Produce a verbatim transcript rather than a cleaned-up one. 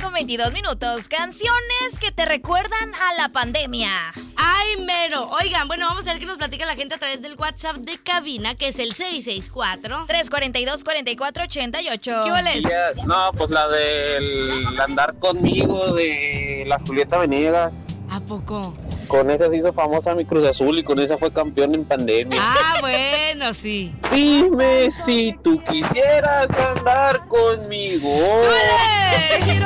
con veintidós minutos. Canciones que te recuerdan a la pandemia. ¡Ay, mero! Oigan, bueno, vamos a ver qué nos platica la gente a través del WhatsApp de cabina, que es el seis seis cuatro, tres cuatro dos, cuatro cuatro ocho ocho. ¿Qué vales? Yes. No, pues la del andar conmigo de la Julieta Venegas. ¿A poco? Con esa se hizo famosa mi Cruz Azul y con esa fue campeón en pandemia. Ah, bueno, sí. Dime si tú quisieras andar conmigo. ¡Súbele!